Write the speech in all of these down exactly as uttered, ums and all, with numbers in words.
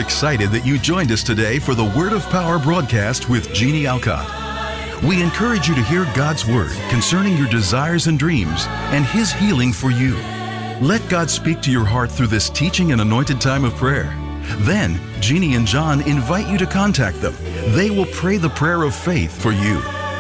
excited that you joined us today for the Word of Power broadcast with Jeannie Alcott. We encourage you to hear God's Word concerning your desires and dreams and His healing for you. Let God speak to your heart through this teaching and anointed time of prayer. Then, Jeannie and John invite you to contact them. They will pray the prayer of faith for you.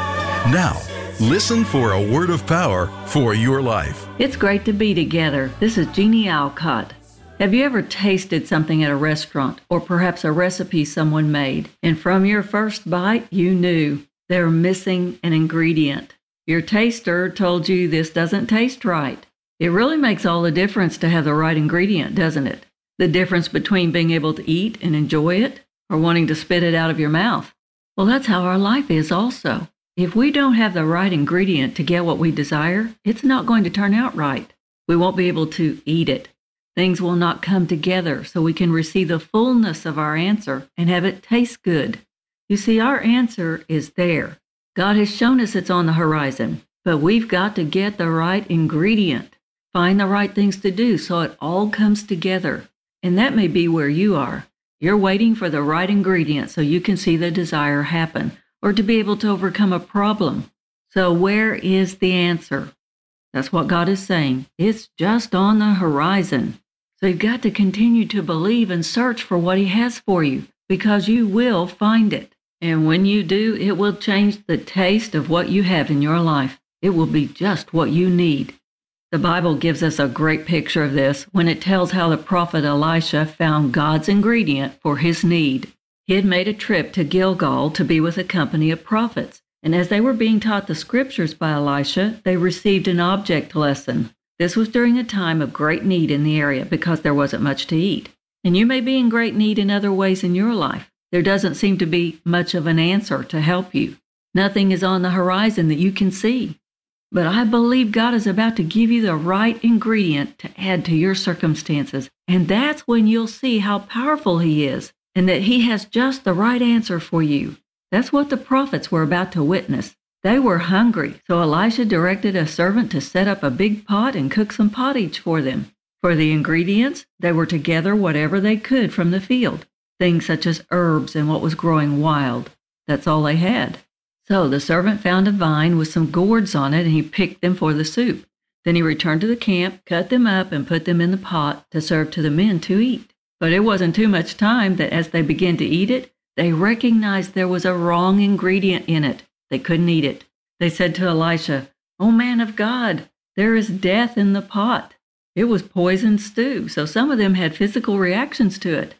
Now, listen for a word of power for your life. It's great to be together. This is Jeannie Alcott. Have you ever tasted something at a restaurant or perhaps a recipe someone made, and from your first bite, you knew they were missing an ingredient? Your taster told you this doesn't taste right. It really makes all the difference to have the right ingredient, doesn't it? The difference between being able to eat and enjoy it or wanting to spit it out of your mouth. Well, that's how our life is also. If we don't have the right ingredient to get what we desire, it's not going to turn out right. We won't be able to eat it. Things will not come together so we can receive the fullness of our answer and have it taste good. You see, our answer is there. God has shown us it's on the horizon, but we've got to get the right ingredient, find the right things to do so it all comes together. And that may be where you are. You're waiting for the right ingredient so you can see the desire happen or to be able to overcome a problem. So where is the answer? That's what God is saying. It's just on the horizon. So you've got to continue to believe and search for what He has for you, because you will find it. And when you do, it will change the taste of what you have in your life. It will be just what you need. The Bible gives us a great picture of this when it tells how the prophet Elisha found God's ingredient for his need. He had made a trip to Gilgal to be with a company of prophets, and as they were being taught the scriptures by Elisha, they received an object lesson. This was during a time of great need in the area because there wasn't much to eat. And you may be in great need in other ways in your life. There doesn't seem to be much of an answer to help you. Nothing is on the horizon that you can see. But I believe God is about to give you the right ingredient to add to your circumstances. And that's when you'll see how powerful He is and that He has just the right answer for you. That's what the prophets were about to witness. They were hungry, so Elisha directed a servant to set up a big pot and cook some pottage for them. For the ingredients, they were to gather whatever they could from the field, things such as herbs and what was growing wild. That's all they had. So the servant found a vine with some gourds on it, and he picked them for the soup. Then he returned to the camp, cut them up, and put them in the pot to serve to the men to eat. But it wasn't too much time that as they began to eat it, they recognized there was a wrong ingredient in it. They couldn't eat it. They said to Elisha, "O man of God, there is death in the pot." It was poisoned stew, so some of them had physical reactions to it.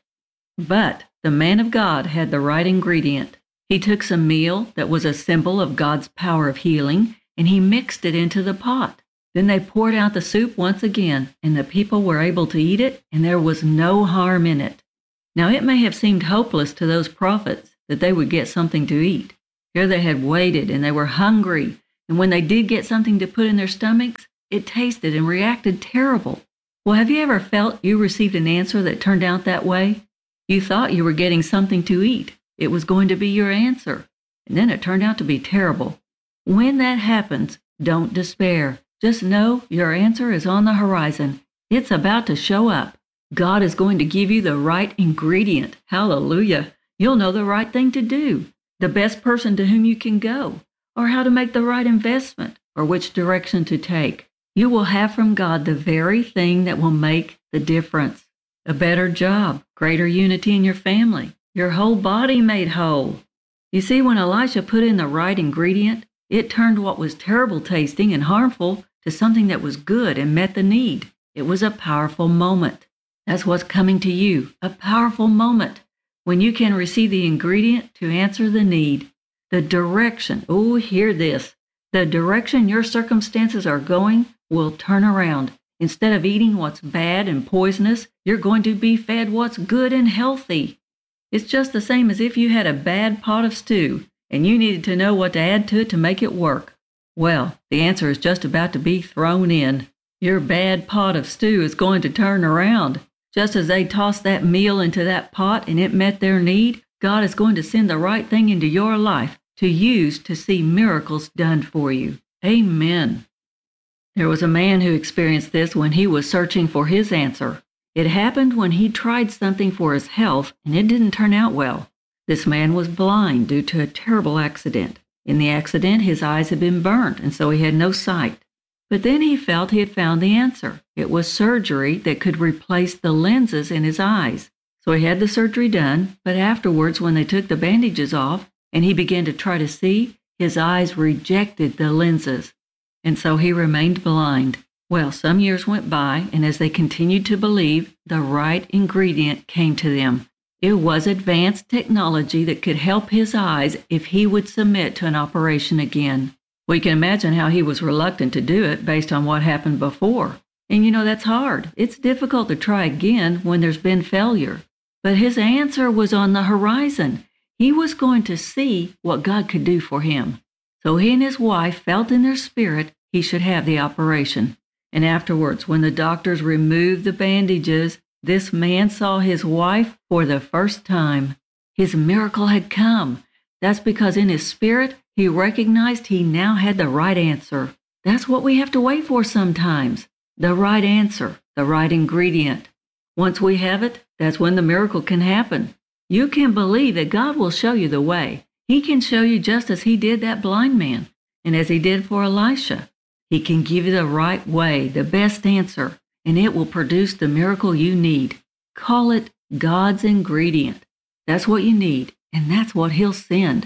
But the man of God had the right ingredient. He took some meal that was a symbol of God's power of healing, and he mixed it into the pot. Then they poured out the soup once again, and the people were able to eat it, and there was no harm in it. Now it may have seemed hopeless to those prophets that they would get something to eat. Here they had waited, and they were hungry, and when they did get something to put in their stomachs, it tasted and reacted terrible. Well, have you ever felt you received an answer that turned out that way? You thought you were getting something to eat. It was going to be your answer, and then it turned out to be terrible. When that happens, don't despair. Just know your answer is on the horizon. It's about to show up. God is going to give you the right ingredient. Hallelujah. You'll know the right thing to do, the best person to whom you can go, or how to make the right investment, or which direction to take. You will have from God the very thing that will make the difference. A better job, greater unity in your family, your whole body made whole. You see, when Elisha put in the right ingredient, it turned what was terrible tasting and harmful to something that was good and met the need. It was a powerful moment. That's what's coming to you, a powerful moment, when you can receive the ingredient to answer the need. The direction, oh, hear this, the direction your circumstances are going will turn around. Instead of eating what's bad and poisonous, you're going to be fed what's good and healthy. It's just the same as if you had a bad pot of stew and you needed to know what to add to it to make it work. Well, the answer is just about to be thrown in. Your bad pot of stew is going to turn around. Just as they tossed that meal into that pot and it met their need, God is going to send the right thing into your life to use to see miracles done for you. Amen. There was a man who experienced this when he was searching for his answer. It happened when he tried something for his health and it didn't turn out well. This man was blind due to a terrible accident. In the accident, his eyes had been burned, and so he had no sight. But then he felt he had found the answer. It was surgery that could replace the lenses in his eyes. So he had the surgery done, but afterwards, when they took the bandages off and he began to try to see, his eyes rejected the lenses, and so he remained blind. Well, some years went by, and as they continued to believe, the right ingredient came to them. It was advanced technology that could help his eyes if he would submit to an operation again. We can imagine how he was reluctant to do it based on what happened before. And you know, that's hard. It's difficult to try again when there's been failure. But his answer was on the horizon. He was going to see what God could do for him. So he and his wife felt in their spirit he should have the operation. And afterwards, when the doctors removed the bandages, this man saw his wife for the first time. His miracle had come. That's because in his spirit, he recognized he now had the right answer. That's what we have to wait for sometimes. The right answer, the right ingredient. Once we have it, that's when the miracle can happen. You can believe that God will show you the way. He can show you just as he did that blind man, and as he did for Elisha. He can give you the right way, the best answer, and it will produce the miracle you need. Call it God's ingredient. That's what you need, and that's what he'll send.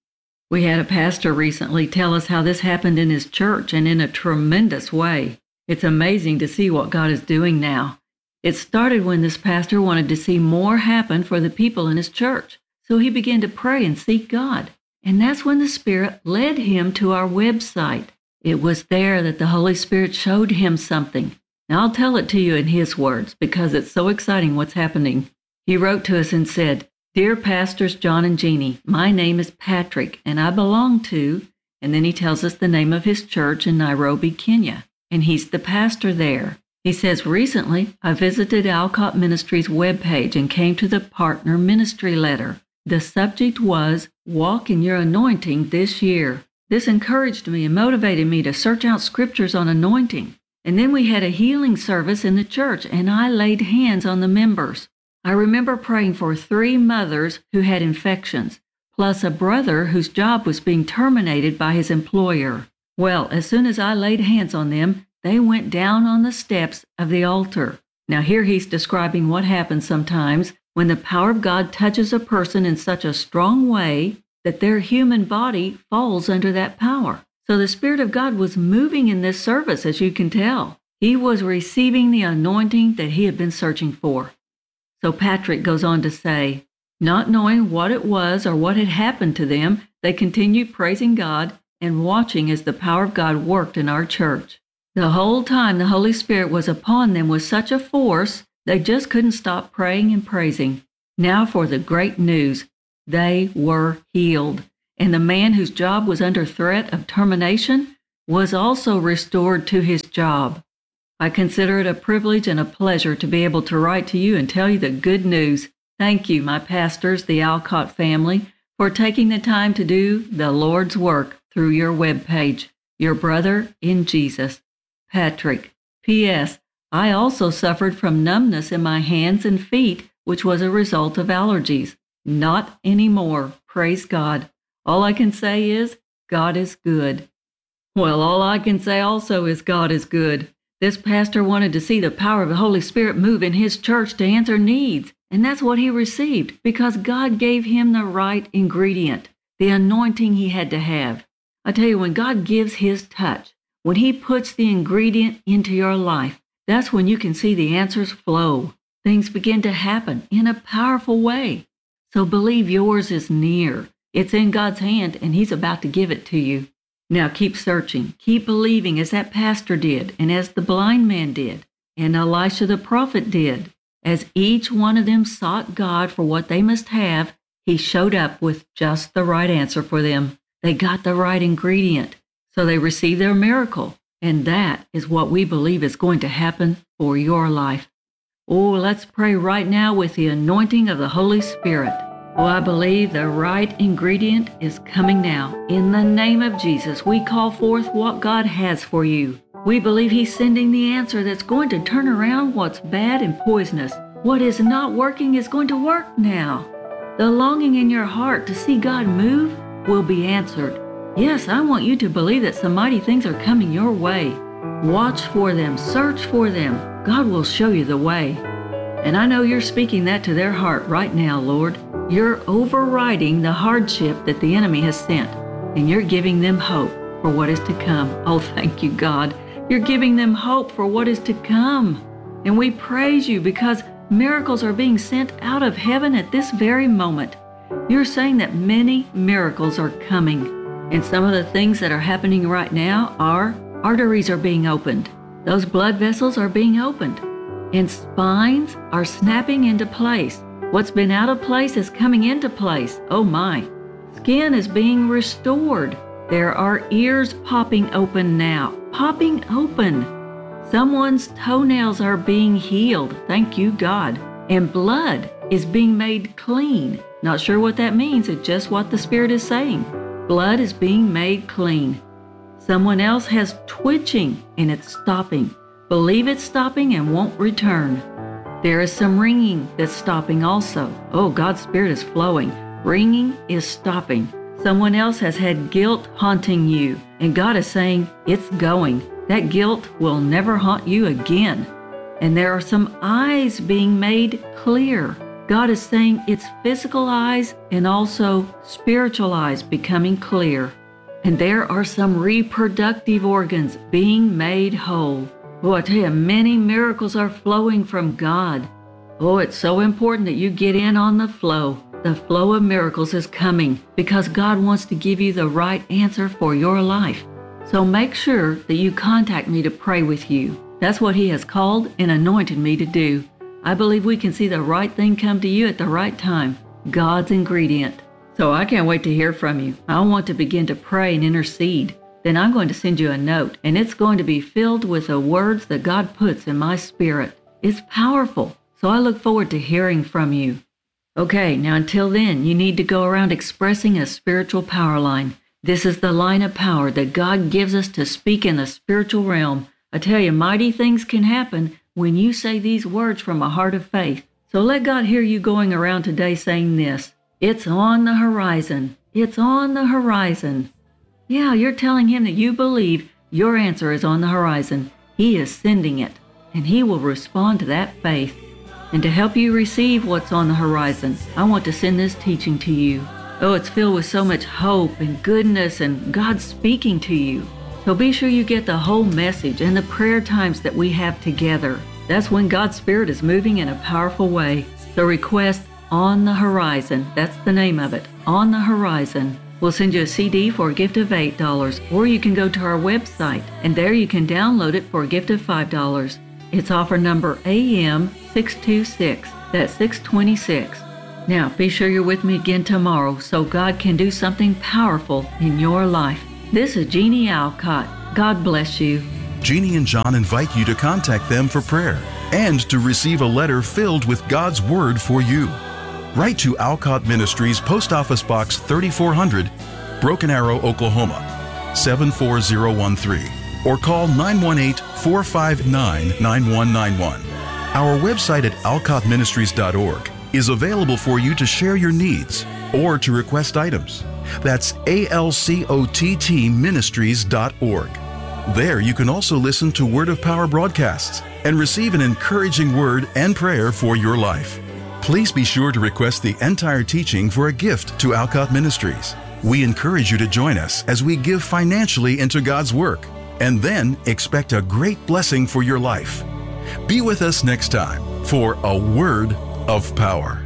We had a pastor recently tell us how this happened in his church, and in a tremendous way. It's amazing to see what God is doing now. It started when this pastor wanted to see more happen for the people in his church, so he began to pray and seek God. And that's when the Spirit led him to our website. It was there that the Holy Spirit showed him something. Now I'll tell it to you in his words because it's so exciting what's happening. He wrote to us and said, "Dear Pastors John and Jeannie, my name is Patrick and I belong to," and then he tells us the name of his church in Nairobi, Kenya, and he's the pastor there. He says, "Recently, I visited Alcott Ministries webpage and came to the partner ministry letter. The subject was, Walk in Your Anointing This Year. This encouraged me and motivated me to search out scriptures on anointing. And then we had a healing service in the church, and I laid hands on the members. I remember praying for three mothers who had infections, plus a brother whose job was being terminated by his employer. Well, as soon as I laid hands on them, they went down on the steps of the altar." Now here he's describing what happens sometimes when the power of God touches a person in such a strong way that their human body falls under that power. So the Spirit of God was moving in this service, as you can tell. He was receiving the anointing that he had been searching for. So Patrick goes on to say, not knowing what it was or what had happened to them, they continued praising God and watching as the power of God worked in our church. The whole time the Holy Spirit was upon them with such a force, they just couldn't stop praying and praising. Now for the great news. They were healed. And the man whose job was under threat of termination was also restored to his job. I consider it a privilege and a pleasure to be able to write to you and tell you the good news. Thank you, my pastors, the Alcott family, for taking the time to do the Lord's work through your webpage. Your brother in Jesus, Patrick. P S. I also suffered from numbness in my hands and feet, which was a result of allergies. Not anymore. Praise God. All I can say is, God is good. Well, all I can say also is God is good. This pastor wanted to see the power of the Holy Spirit move in his church to answer needs, and that's what he received because God gave him the right ingredient, the anointing he had to have. I tell you, when God gives his touch, when he puts the ingredient into your life, that's when you can see the answers flow. Things begin to happen in a powerful way. So believe yours is near. It's in God's hand, and he's about to give it to you. Now keep searching, keep believing as that pastor did, and as the blind man did, and Elisha the prophet did. As each one of them sought God for what they must have, he showed up with just the right answer for them. They got the right ingredient, so they received their miracle. And that is what we believe is going to happen for your life. Oh, let's pray right now with the anointing of the Holy Spirit. Oh, I believe the right ingredient is coming now. In the name of Jesus, we call forth what God has for you. We believe He's sending the answer that's going to turn around what's bad and poisonous. What is not working is going to work now. The longing in your heart to see God move will be answered. Yes, I want you to believe that some mighty things are coming your way. Watch for them, search for them. God will show you the way. And I know you're speaking that to their heart right now, Lord. You're overriding the hardship that the enemy has sent, and you're giving them hope for what is to come. Oh, thank you, God. You're giving them hope for what is to come. And we praise you because miracles are being sent out of heaven at this very moment. You're saying that many miracles are coming. And some of the things that are happening right now are arteries are being opened. Those blood vessels are being opened. And spines are snapping into place. What's been out of place is coming into place. Oh my. Skin is being restored. There are ears popping open now. Popping open. Someone's toenails are being healed. Thank you, God. And blood is being made clean. Not sure what that means. It's just what the Spirit is saying. Blood is being made clean. Someone else has twitching and it's stopping. Believe it's stopping and won't return. There is some ringing that's stopping also. Oh, God's Spirit is flowing. Ringing is stopping. Someone else has had guilt haunting you, and God is saying, it's going. That guilt will never haunt you again. And there are some eyes being made clear. God is saying it's physical eyes and also spiritual eyes becoming clear. And there are some reproductive organs being made whole. Oh, I tell you, many miracles are flowing from God. Oh, it's so important that you get in on the flow. The flow of miracles is coming because God wants to give you the right answer for your life. So make sure that you contact me to pray with you. That's what He has called and anointed me to do. I believe we can see the right thing come to you at the right time. God's ingredient. So I can't wait to hear from you. I want to begin to pray and intercede. Then I'm going to send you a note, and it's going to be filled with the words that God puts in my spirit. It's powerful. So I look forward to hearing from you. Okay, now until then, you need to go around expressing a spiritual power line. This is the line of power that God gives us to speak in the spiritual realm. I tell you, mighty things can happen when you say these words from a heart of faith. So let God hear you going around today saying this. It's on the horizon. It's on the horizon. Yeah, you're telling Him that you believe your answer is on the horizon. He is sending it, and He will respond to that faith. And to help you receive what's on the horizon, I want to send this teaching to you. Oh, it's filled with so much hope and goodness and God speaking to you. So be sure you get the whole message and the prayer times that we have together. That's when God's Spirit is moving in a powerful way. So request On the Horizon. That's the name of it. On the Horizon. We'll send you a C D for a gift of eight dollars, or you can go to our website, and there you can download it for a gift of five dollars. It's offer number A M six two six. That's six twenty-six. Now, be sure you're with me again tomorrow so God can do something powerful in your life. This is Jeannie Alcott. God bless you. Jeannie and John invite you to contact them for prayer and to receive a letter filled with God's Word for you. Write to Alcott Ministries, Post Office Box thirty-four hundred, Broken Arrow, Oklahoma, seven four zero one three, or call nine one eight, four five nine, nine one nine one. Our website at alcott ministries dot org is available for you to share your needs or to request items. That's A L C O T T ministries dot org. There you can also listen to Word of Power broadcasts and receive an encouraging word and prayer for your life. Please be sure to request the entire teaching for a gift to Alcott Ministries. We encourage you to join us as we give financially into God's work, and then expect a great blessing for your life. Be with us next time for A Word of Power.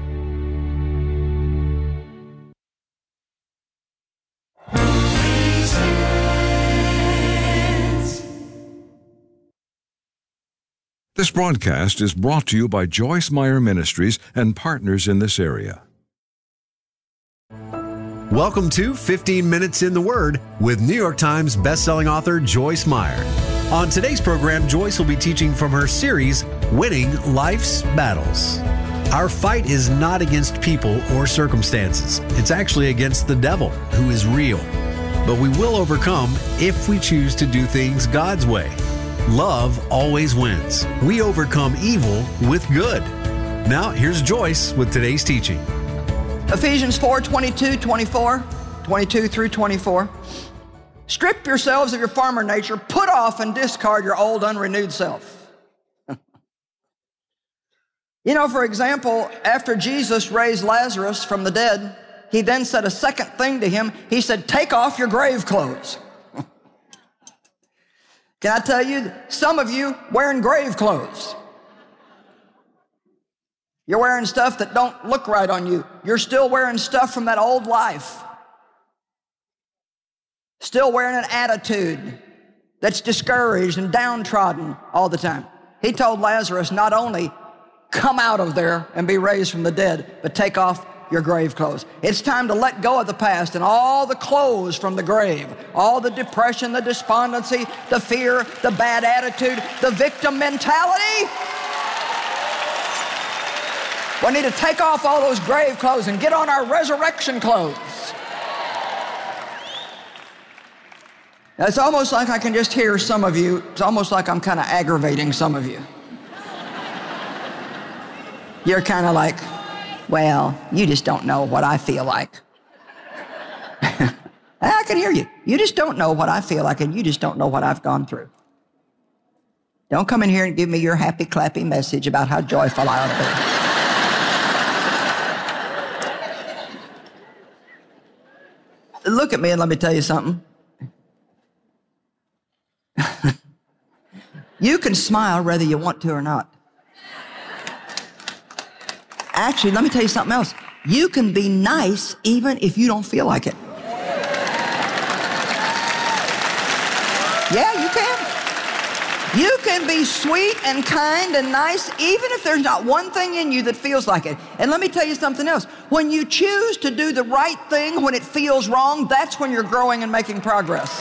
This broadcast is brought to you by Joyce Meyer Ministries and partners in this area. Welcome to fifteen minutes in the Word with New York Times bestselling author Joyce Meyer. On today's program, Joyce will be teaching from her series, Winning Life's Battles. Our fight is not against people or circumstances. It's actually against the devil, who is real. But we will overcome if we choose to do things God's way. Love always wins. We overcome evil with good. Now, here's Joyce with today's teaching. Ephesians four, twenty-two, twenty-four, twenty-two through twenty-four. Strip yourselves of your former nature, put off and discard your old unrenewed self. You know, for example, after Jesus raised Lazarus from the dead, he then said a second thing to him. He said, take off your grave clothes. Can I tell you, some of you wearing grave clothes. You're wearing stuff that don't look right on you. You're still wearing stuff from that old life. Still wearing an attitude that's discouraged and downtrodden all the time. He told Lazarus, not only come out of there and be raised from the dead, but take off your grave clothes. It's time to let go of the past and all the clothes from the grave, all the depression, the despondency, the fear, the bad attitude, the victim mentality. We need to take off all those grave clothes and get on our resurrection clothes. Now, it's almost like I can just hear some of you. It's almost like I'm kind of aggravating some of you. You're kind of like, well, you just don't know what I feel like. I can hear you. You just don't know what I feel like, and you just don't know what I've gone through. Don't come in here and give me your happy, clappy message about how joyful I ought to be. Look at me and let me tell you something. You can smile whether you want to or not. Actually, let me tell you something else. You can be nice even if you don't feel like it. Yeah, you can. You can be sweet and kind and nice even if there's not one thing in you that feels like it. And let me tell you something else. When you choose to do the right thing when it feels wrong, that's when you're growing and making progress.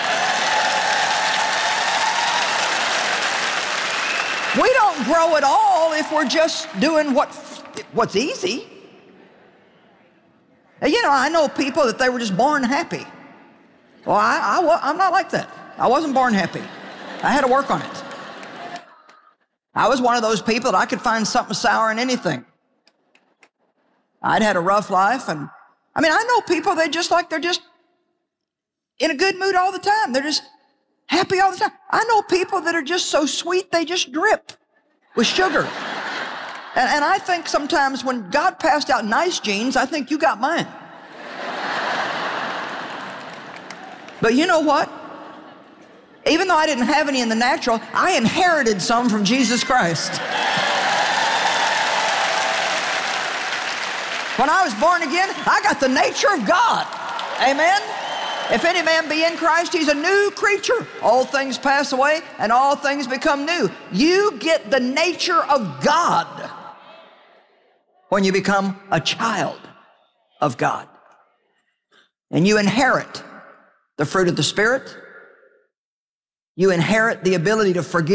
We don't grow at all if we're just doing what What's easy. You know, I know people that they were just born happy. Well, I, I, I'm not like that. I wasn't born happy. I had to work on it. I was one of those people that I could find something sour in anything. I'd had a rough life, and I mean, I know people, they just like, they're just in a good mood all the time. They're just happy all the time. I know people that are just so sweet, they just drip with sugar. And, and I think sometimes when God passed out nice genes, I think you got mine. But you know what? Even though I didn't have any in the natural, I inherited some from Jesus Christ. When I was born again, I got the nature of God. Amen? If any man be in Christ, he's a new creature. All things pass away and all things become new. You get the nature of God when you become a child of God. And you inherit the fruit of the Spirit. You inherit the ability to forgive.